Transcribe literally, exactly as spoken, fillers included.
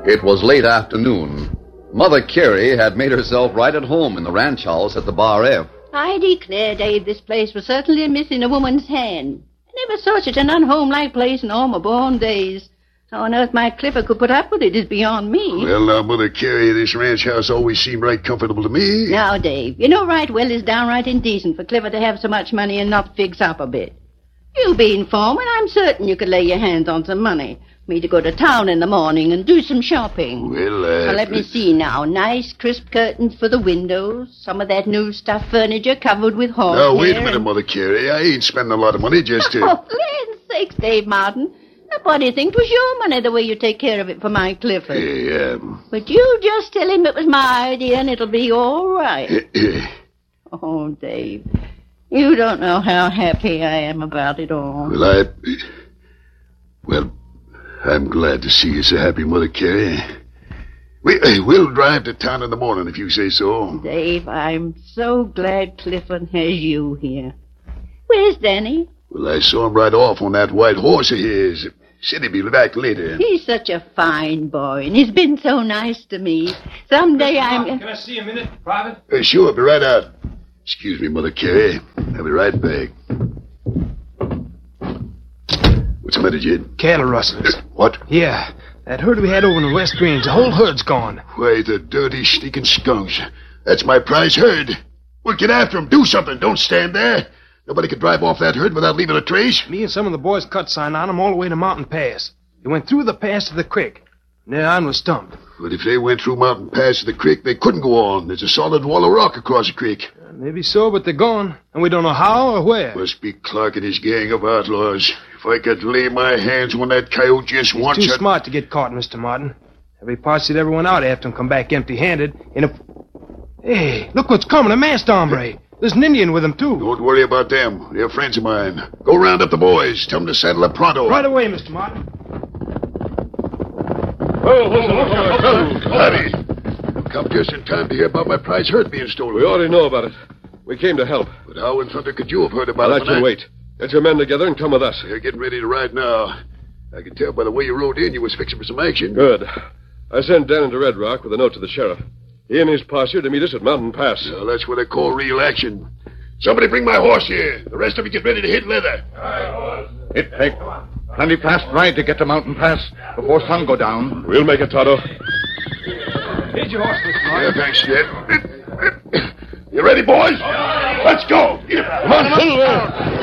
It was late afternoon. Mother Carey had made herself right at home in the ranch house at the Bar F. I declare, Dave, this place was certainly missing a woman's hand. I never saw such an unhomelike place in all my born days. How on earth my Clifford could put up with it is beyond me. Well, now, Mother Carey, this ranch house always seemed right comfortable to me. Now, Dave, you know right well it's downright indecent for Clifford to have so much money and not fix up a bit. You being foreman, I'm certain you could lay your hands on some money. Me to go to town in the morning and do some shopping. Well, uh... Now, let me see now. Nice, crisp curtains for the windows. Some of that new stuff furniture covered with horsehair. Now, wait a minute, Mother Carey. I ain't spending a lot of money just to... Oh, land's sakes, Dave Martin. Nobody think it was your money the way you take care of it for my Clifford. Hey, um... But you just tell him it was my idea and it'll be all right. Oh, Dave, you don't know how happy I am about it all. Well, I... Well... I'm glad to see you so happy, Mother Carey. We, we'll drive to town in the morning if you say so. Dave, I'm so glad Clifford has you here. Where's Danny? Well, I saw him ride off on that white horse of his. Said he'd be back later. He's such a fine boy, and he's been so nice to me. Someday I'm... Can I see a minute, Private? Uh, sure, I'll be right out. Excuse me, Mother Carey. I'll be right back. What's the matter, Jed? Cattle rustlers. Uh, what? Yeah. That herd we had over in the West Range, the whole herd's gone. Why, the dirty, sneaking skunks. That's my prize herd. Well, get after them. Do something. Don't stand there. Nobody could drive off that herd without leaving a trace. Me and some of the boys cut sign on them all the way to Mountain Pass. They went through the pass to the creek. And their on was stumped. But if they went through Mountain Pass to the creek, they couldn't go on. There's a solid wall of rock across the creek. Uh, maybe so, but they're gone. And we don't know how or where. Must be Clark and his gang of outlaws. If I could lay my hands on that coyote just He's once... too I'd... smart to get caught, Mister Martin. Every posse that ever went out after him come back empty-handed. In a... Hey, look what's coming, a masked hombre. There's an Indian with him, too. Don't worry about them. They're friends of mine. Go round up the boys. Tell them to saddle up pronto. Right away, Mister Martin. Howdy. Come just in time to hear about my prize herd being stolen. We already know about it. We came to help. But how in thunder could you have heard about I'll it? let you I... wait. Get your men together and come with us. They're getting ready to ride now. I can tell by the way you rode in you was fixing for some action. Good. I sent Dan into Red Rock with a note to the sheriff. He and his posse are to meet us at Mountain Pass. Well, that's what I call real action. Somebody bring my horse here. The rest of you get ready to hit leather. It take plenty fast ride to get to Mountain Pass before sun go down. We'll make it, Tonto. Here's your horse, Mister Martin. Yeah, thanks, Ned. You ready, boys? Let's go. Come on, Silver.